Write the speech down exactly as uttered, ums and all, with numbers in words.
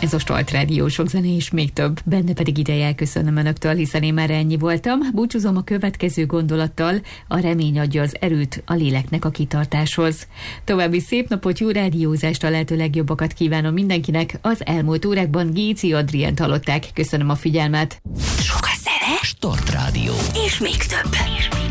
Ez a Start Rádió, sok zene és még több. Benne pedig ideje elköszönöm önöktől, hiszen én már ennyi voltam. Búcsúzom a következő gondolattal: a remény adja az erőt a léleknek a kitartáshoz. További szép napot, jó rádiózást, a lehető legjobbakat kívánom mindenkinek. Az elmúlt órákban Géci Adrient hallották. Köszönöm a figyelmet. Sok a zene, Start Rádió. És még több. És még